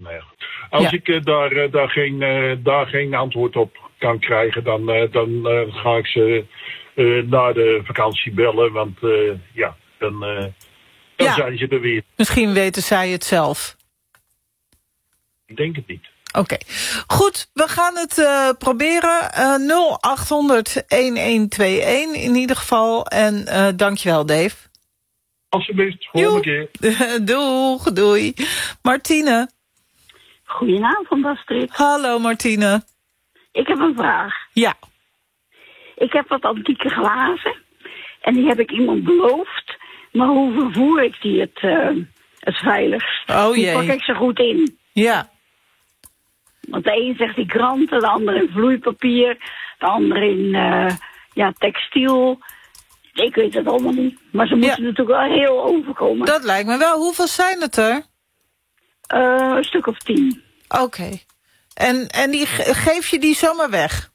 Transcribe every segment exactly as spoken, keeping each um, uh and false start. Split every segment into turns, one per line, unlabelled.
nou ja. Als
Ja.
ik uh, daar, uh, daar, geen, uh, daar geen antwoord op kan krijgen, dan, uh, dan uh, ga ik ze uh, na de vakantie bellen. Want uh, ja, dan, uh, dan
Ja.
zijn ze er weer.
Misschien weten zij het zelf.
Ik denk het niet.
Oké, okay. Goed, we gaan het uh, proberen. Uh, nul acht honderd elf tweeëntig in ieder geval. En uh, dankjewel, Dave.
Alsjeblieft, volgende keer.
Doeg, doei. Martine.
Goedenavond, Astrid.
Hallo, Martine.
Ik heb een vraag.
Ja.
Ik heb wat antieke glazen. En die heb ik iemand beloofd. Maar hoe vervoer ik die het, uh, het veiligst?
Oh jee.
Hoe pak ik ze goed in?
Ja.
Want de een zegt die kranten, de ander in vloeipapier, de ander in uh, ja, textiel. Ik weet het allemaal niet. Maar ze moeten
Ja.
natuurlijk wel heel overkomen.
Dat lijkt me wel. Hoeveel zijn het er?
Uh, een stuk of tien.
Oké. Okay. En, en die, geef je die zomaar weg?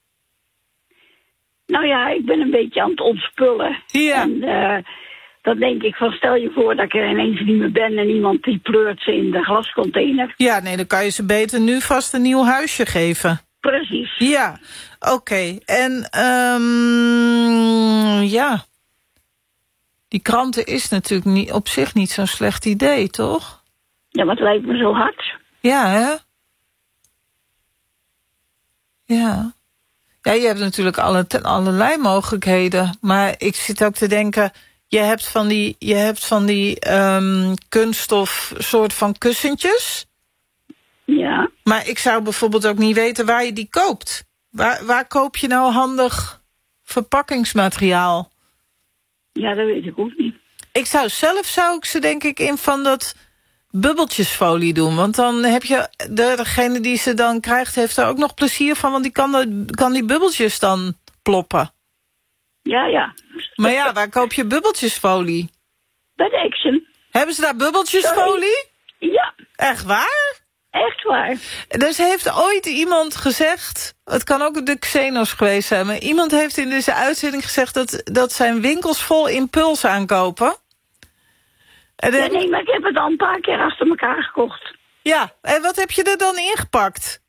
Nou ja, ik ben een beetje aan het ontspullen.
Ja.
En uh, dan denk ik van, stel je voor dat ik er ineens niet meer ben en iemand die pleurt ze in de glascontainer.
Ja, nee, dan kan je ze beter nu vast een nieuw huisje geven.
Precies.
Ja, oké. Okay. En, um, ja... Die kranten is natuurlijk niet, op zich niet zo'n slecht idee, toch?
Ja, maar het lijkt me zo hard.
Ja, hè? Ja. Ja, je hebt natuurlijk alle, allerlei mogelijkheden. Maar ik zit ook te denken... Je hebt van die, je hebt van die um, kunststof soort van kussentjes.
Ja.
Maar ik zou bijvoorbeeld ook niet weten waar je die koopt. Waar, waar koop je nou handig verpakkingsmateriaal?
Ja, dat weet ik ook niet.
Ik zou zelf, zou ik ze denk ik in van dat bubbeltjesfolie doen. Want dan heb je, de, degene die ze dan krijgt, heeft er ook nog plezier van. Want die kan, de, kan die bubbeltjes dan ploppen.
Ja, ja.
Maar ja, waar koop je bubbeltjesfolie?
Bij de Action.
Hebben ze daar bubbeltjesfolie?
Sorry. Ja.
Echt waar?
Echt waar.
Dus heeft ooit iemand gezegd... Het kan ook de Xenos geweest zijn... maar iemand heeft in deze uitzending gezegd... dat, dat zijn winkels vol impuls aankopen. En dan...
Ja, nee, maar ik heb het al een paar keer achter elkaar gekocht.
Ja, en wat heb je er dan ingepakt?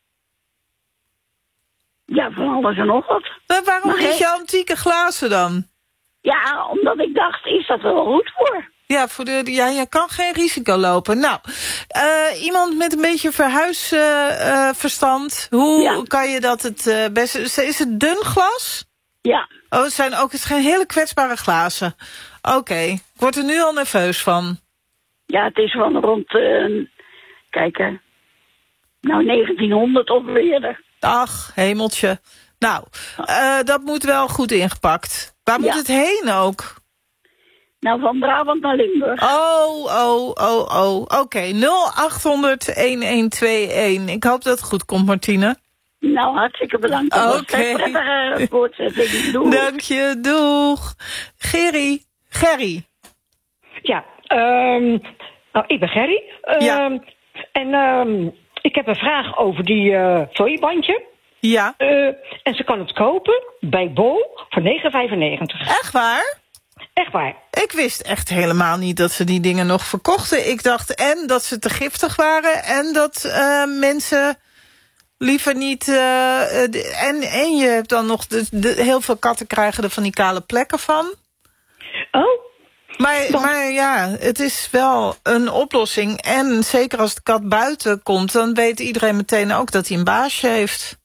Ja, van alles en nog wat.
Maar waarom
maar
niet
he...
je antieke glazen dan?
Ja, omdat ik dacht, is dat wel goed voor?
Ja, voor de, ja, je kan geen risico lopen. Nou, uh, iemand met een beetje verhuisverstand. Uh, uh, hoe ja. kan je dat het uh, beste... Is het dun glas?
Ja.
Oh, het zijn ook het zijn hele kwetsbare glazen. Oké, okay. Ik word er nu al nerveus van.
Ja, het is van rond... Uh, kijk, uh, nou, negentienhonderd of eerder.
Ach, hemeltje. Nou, uh, dat moet wel goed ingepakt. Waar moet ja. het heen ook?
Nou, van Brabant naar Limburg.
Oh, oh, oh, oh. Oké, okay. nul acht honderd elf tweeëntig. Ik hoop dat het goed komt, Martine.
Nou, hartstikke bedankt.
Oké. Okay.
Prettige voortzetting. Doeg.
Dank je, doeg. Gerry. Gerry.
Ja, um, nou, ik ben Gerry. Um,
ja.
En um, ik heb een vraag over die uh, vlooibandje.
Ja.
Uh, en ze kan het kopen bij Bol voor negen vijfennegentig.
Echt waar?
Echt waar.
Ik wist echt helemaal niet dat ze die dingen nog verkochten. Ik dacht en dat ze te giftig waren... en dat uh, mensen liever niet... Uh, de, en, en je hebt dan nog... De, de, heel veel katten krijgen er van die kale plekken van.
Oh.
Maar, maar ja, het is wel een oplossing. En zeker als de kat buiten komt... dan weet iedereen meteen ook dat hij een baasje heeft.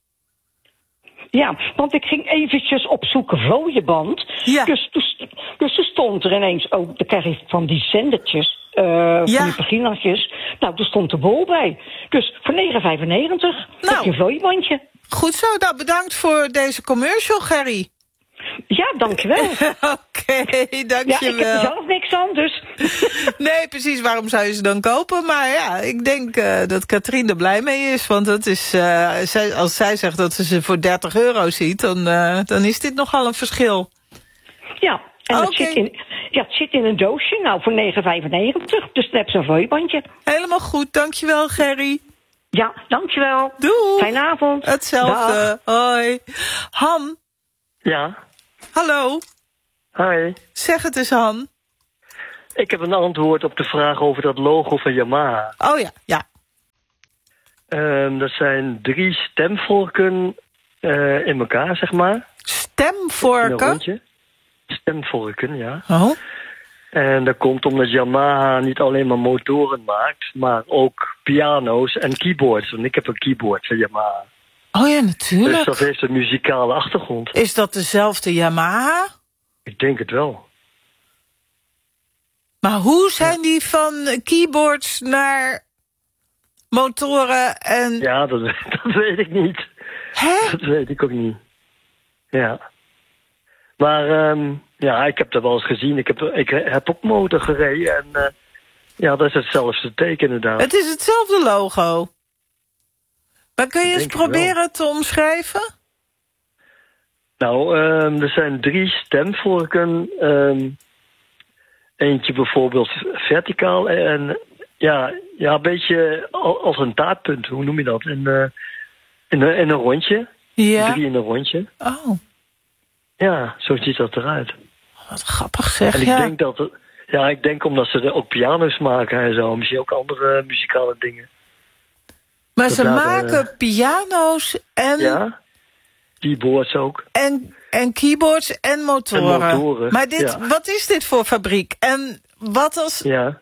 Ja, want ik ging eventjes opzoeken vlooienband.
Ja.
Dus, dus, dus er stond er ineens ook, dan krijg je van die zendertjes, uh,
ja.
van die paginatjes. Nou, er stond de Bol bij. Dus voor negen vijfennegentig
nou,
heb je een vlooienbandje.
Goed zo, nou bedankt voor deze commercial, Gerry.
Ja, dankjewel.
Oké, okay, dankjewel. Ja, ik
heb er zelf niks aan, dus...
Nee, precies, waarom zou je ze dan kopen? Maar ja, ik denk uh, dat Katrien er blij mee is. Want dat is, uh, zij, als zij zegt dat ze ze voor dertig euro ziet... dan, uh, dan is dit nogal een verschil.
Ja, en
okay.
het, zit in, ja, het zit in een doosje, nou voor negen vijfennegentig. Dus dan heb je een vlooibandje.
Helemaal goed, dankjewel Gerry.
Ja, dankjewel.
Doei.
Fijne avond.
Hetzelfde. Dag. Hoi. Han.
Ja.
Hallo.
Hoi.
Zeg het eens, Han.
Ik heb een antwoord op de vraag over dat logo van Yamaha.
Oh ja, ja.
Um, dat zijn drie stemvorken uh, in elkaar, zeg maar. In een
Stemvorken?
rondje. Stemvorken, ja.
Oh,
En dat komt omdat Yamaha niet alleen maar motoren maakt, maar ook piano's en keyboards. Want ik heb een keyboard van Yamaha.
oh ja,
Dus
natuurlijk.
dat heeft een muzikale achtergrond.
Is dat dezelfde Yamaha?
Ik denk het wel.
Maar hoe zijn die van keyboards naar motoren en...
Ja, dat, dat weet ik niet.
Hè?
Dat weet ik ook niet. Ja. Maar um, ja, ik heb dat wel eens gezien. Ik heb, ik heb ook motor gereden. En uh, ja, dat is hetzelfde teken inderdaad.
Het is hetzelfde logo. Maar kun je
Ik
eens
denk het
proberen te omschrijven?
Nou, um, er zijn drie stemvorken. Um, eentje bijvoorbeeld verticaal. En ja, ja, een beetje als een taartpunt. Hoe noem je dat? In, uh, in, een, in een rondje.
Ja.
Drie in een rondje.
Oh,
Ja, zo ziet dat eruit.
wat grappig zeg.
En ik
Ja.
denk dat het, ja, ik denk omdat ze er ook piano's maken en zo, misschien ook andere muzikale dingen.
Maar
dat
ze
daar,
maken
uh,
piano's en,
Ja, keyboards ook.
en, en keyboards en motoren.
En motoren,
Maar dit,
ja.
wat is dit voor fabriek? En wat als...
Ja,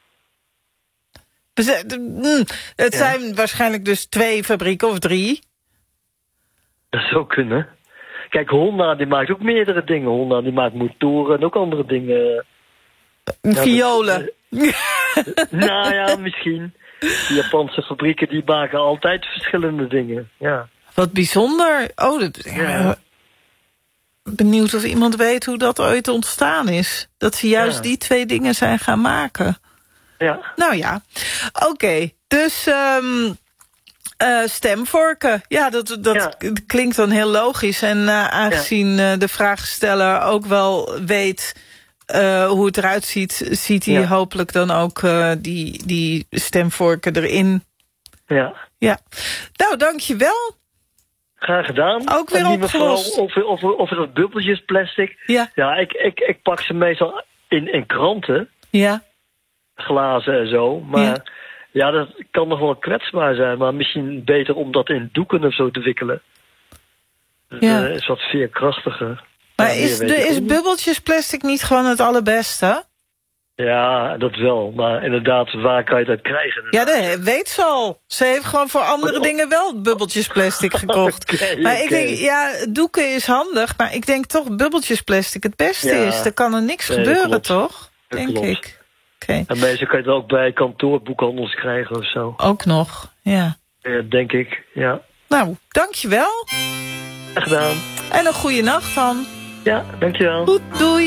Mm, Het
Ja.
zijn waarschijnlijk dus twee fabrieken of drie.
dat zou kunnen. Kijk, Honda die maakt ook meerdere dingen. Honda die maakt motoren en ook andere dingen. dat-
Violen.
Nou ja, misschien. De Japanse fabrieken die maken altijd verschillende dingen. Ja.
Wat bijzonder. Oh, dat,
Ja.
benieuwd of iemand weet hoe dat ooit ontstaan is. Dat ze juist
Ja.
die twee dingen zijn gaan maken.
Ja.
Nou ja, oké. Dus um, uh, stemvorken. Ja, dat, dat
Ja.
k- klinkt dan heel logisch. En uh, aangezien uh, de vraagsteller ook wel weet uh, hoe het eruit ziet, ziet hij
Ja.
hopelijk dan ook uh, die, die stemvorken erin.
Ja.
Ja. Nou, dankjewel.
Graag gedaan.
Ook weer
En die mevrouw
opgelost.
Over, over, over dat bubbeltjesplastic.
Ja,
Ja, ik, ik, ik pak ze meestal in, in kranten,
ja.
glazen en zo. Maar
Ja.
ja. dat kan nog wel kwetsbaar zijn. Maar misschien beter om dat in doeken of zo te wikkelen. Dat
Ja.
uh, is wat veerkrachtiger.
Maar
Ja, meer
is,
weet
de,
ik
is
ook niet.
bubbeltjesplastic niet gewoon het allerbeste?
Ja, dat wel. Maar inderdaad, waar kan je dat krijgen?
Ja, dat weet ze al. Ze heeft gewoon voor andere
Oh.
dingen wel bubbeltjesplastic gekocht.
Oké,
maar ik
oké.
denk, ja, doeken is handig, maar ik denk toch bubbeltjesplastic het beste
Ja.
is. Er kan er niks
Nee, dat
gebeuren,
klopt.
toch?
Dat
Denk
klopt.
ik. Oké,
En meestal kan je het ook bij kantoorboekhandels krijgen of zo.
ook nog, ja.
Ja, denk ik, ja.
Nou, dankjewel.
Graag gedaan.
En een goede nacht dan.
Ja, dankjewel.
Goed, doei.